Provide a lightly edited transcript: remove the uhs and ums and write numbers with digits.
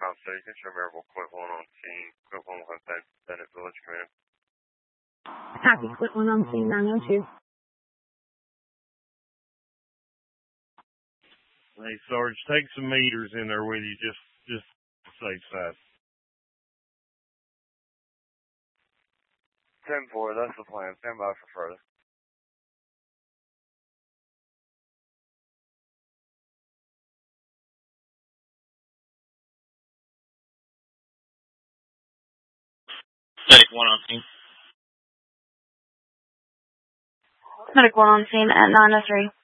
Comp City, you can show Maribel Quit 1 on scene. Quit 1 will have Bennett Village command. Copy. Quit 1 on scene, 902. Hey, Sarge, take some meters in there with you, just safe side. 10-4, that's the plan. Stand by for further. Medic 1 on scene. Medic 1 on scene at 903.